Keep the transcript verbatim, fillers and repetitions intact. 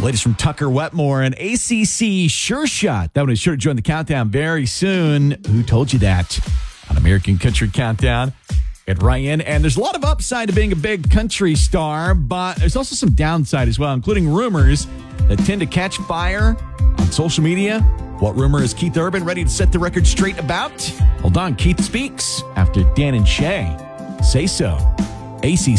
latest from Tucker Wetmore and A C C Sure Shot. That one is sure to join the countdown very soon. Who told you that? On American Country Countdown at Ryan. And there's a lot of upside to being a big country star, but there's also some downside as well, including rumors that tend to catch fire on social media. What rumor is Keith Urban ready to set the record straight about? Hold on, Keith speaks after Dan and Shay say so. A C C